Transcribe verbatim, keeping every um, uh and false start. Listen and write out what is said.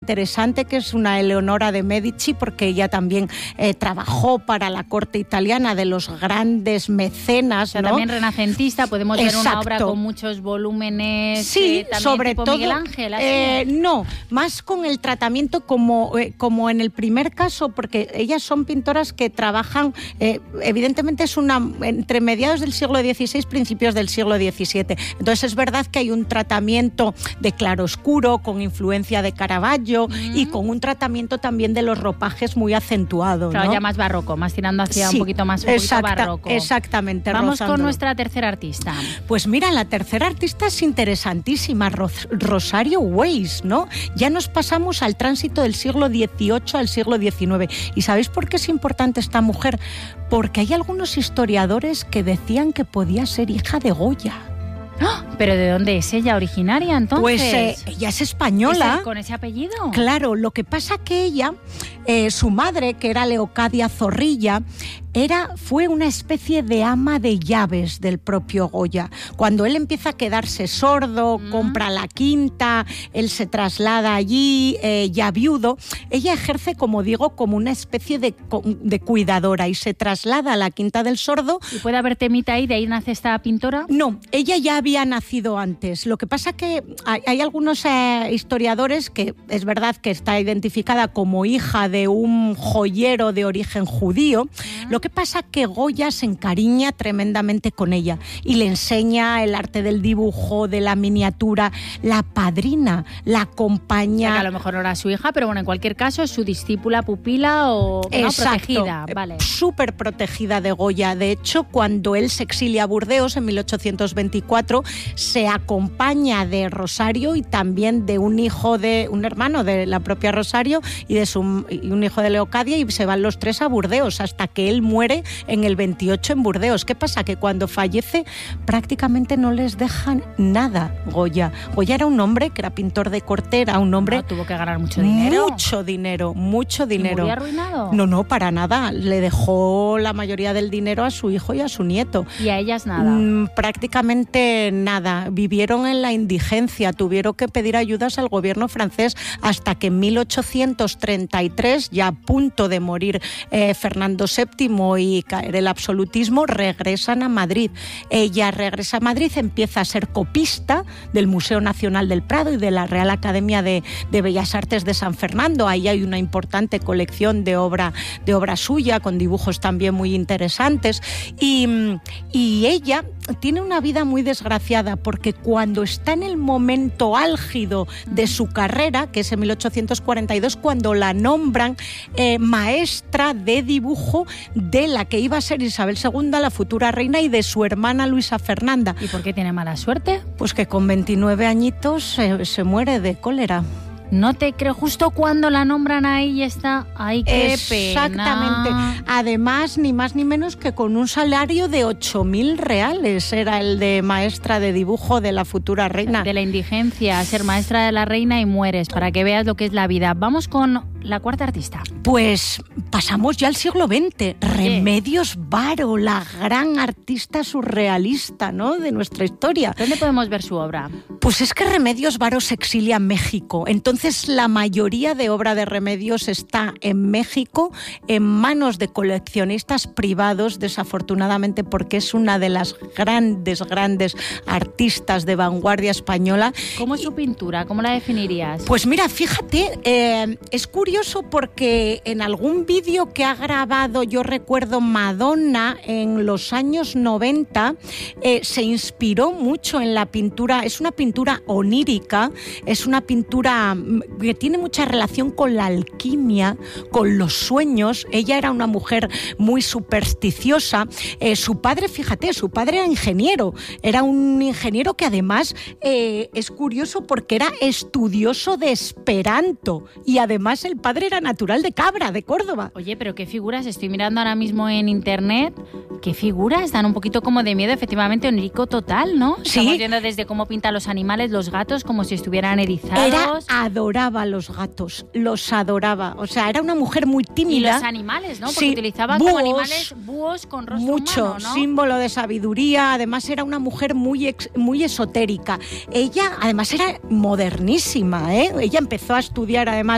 interesante, que es una Eleonora de Medici, porque ella también eh, trabajó para la corte italiana de los grandes mecenas, o sea, ¿no? También renacentista, podemos Exacto. ver una obra con muchos volúmenes. Sí, eh, también sobre tipo todo. Miguel Ángel, ¿así? Eh, no, más con el tratamiento como, eh, como en el primer caso, porque ellas son pintoras que trabajan, eh, evidentemente es una entre mediados del siglo dieciséis, principios del siglo diecisiete. Entonces es verdad que hay un tratamiento de claroscuro con influencia de Caravaggio mm. y con un tratamiento también de los ropajes muy acentuado. Claro, ¿no? ya más barroco, más tirando hacia sí, un poquito más un exacta, poquito barroco. Exactamente. Vamos rozándolo. con nuestra tercera artista. Pues mira, la tercera artista es interesantísima, Ros- Rosario Weiss, ¿no? Ya nos pasamos al tránsito del siglo dieciocho al siglo diecinueve. ¿Y sabéis por qué es importante esta mujer? Porque hay algunos historiadores que decían que podía ser hija de Goya. ¡Oh! ¿Pero de dónde es ella originaria, entonces? Pues eh, ella es española. ¿Es ¿Con ese apellido? Claro, lo que pasa que ella, eh, su madre, que era Leocadia Zorrilla, era, fue una especie de ama de llaves del propio Goya. Cuando él empieza a quedarse sordo, mm. compra la quinta, él se traslada allí, eh, ya viudo, ella ejerce, como digo, como una especie de, de cuidadora y se traslada a la Quinta del Sordo. ¿Y puede haber temita ahí, de ahí nace esta pintora? No, ella ya había nacido antes. Lo que pasa que hay, hay algunos eh, historiadores que es verdad que está identificada como hija de un joyero de origen judío. Mm. Lo que pasa que Goya se encariña tremendamente con ella y le enseña el arte del dibujo, de la miniatura, la padrina, la acompaña. O sea, que a lo mejor no era su hija, pero bueno, en cualquier caso es su discípula, pupila o no, protegida. Vale. Súper protegida de Goya. De hecho, cuando él se exilia a Burdeos en mil ochocientos veinticuatro, se acompaña de Rosario y también de un hijo de un hermano de la propia Rosario y de su y un hijo de Leocadia, y se van los tres a Burdeos hasta que él muere en el veintiocho en Burdeos. ¿Qué pasa? Que cuando fallece prácticamente no les dejan nada Goya. Goya era un hombre que era pintor de corte, era un hombre... No, tuvo que ganar mucho dinero. Mucho dinero, mucho dinero. ¿Y murió arruinado? No, no, para nada. Le dejó la mayoría del dinero a su hijo y a su nieto. ¿Y a ellas nada? Mm, prácticamente nada. Vivieron en la indigencia, tuvieron que pedir ayudas al gobierno francés hasta que en mil ochocientos treinta y tres, ya a punto de morir eh, Fernando séptimo y caer el absolutismo, regresan a Madrid. Ella regresa a Madrid, empieza a ser copista del Museo Nacional del Prado y de la Real Academia de, de Bellas Artes de San Fernando. Ahí hay una importante colección de obra, de obra suya, con dibujos también muy interesantes. Y, y ella tiene una vida muy desgraciada porque cuando está en el momento álgido de su carrera, que es en mil ochocientos cuarenta y dos, cuando la nombran eh, maestra de dibujo de la que iba a ser Isabel segunda, la futura reina, y de su hermana Luisa Fernanda. ¿Y por qué tiene mala suerte? Pues que con veintinueve añitos se, se muere de cólera. No te creo, justo cuando la nombran ahí y está, ¡ay, qué Exactamente. pena! Además, ni más ni menos que con un salario de ocho mil reales, era el de maestra de dibujo de la futura reina. De la indigencia, ser maestra de la reina y mueres, para que veas lo que es la vida. Vamos con la cuarta artista. Pues pasamos ya al siglo veinte. Remedios Varo, la gran artista surrealista, ¿no?, de nuestra historia. ¿Dónde podemos ver su obra? Pues es que Remedios Varo se exilia en México. Entonces la mayoría de obra de Remedios está en México, en manos de coleccionistas privados, desafortunadamente, porque es una de las grandes, grandes artistas de vanguardia española. ¿Cómo es su pintura? ¿Cómo la definirías? Pues mira, fíjate, eh, es curioso porque en algún vídeo que ha grabado, yo recuerdo, Madonna en los años noventa, eh, se inspiró mucho en la pintura. Es una pintura onírica, es una pintura que tiene mucha relación con la alquimia, con los sueños. Ella era una mujer muy supersticiosa. Eh, su padre, fíjate, su padre era ingeniero, era un ingeniero que además eh, es curioso porque era estudioso de Esperanto y además el padre era natural de Cabra, de Córdoba. Oye, pero qué figuras, estoy mirando ahora mismo en internet, qué figuras, dan un poquito como de miedo, efectivamente, onírico total, ¿no? Sí. Estamos viendo desde cómo pinta los animales, los gatos, como si estuvieran erizados. Era, adoraba a los gatos, los adoraba, o sea, era una mujer muy tímida. Y los animales, ¿no? Porque sí, utilizaba búhos, como animales, búhos con rostro mucho, humano, ¿no? símbolo de sabiduría. Además era una mujer muy, ex, muy esotérica. Ella además era modernísima, ¿eh? Ella empezó a estudiar además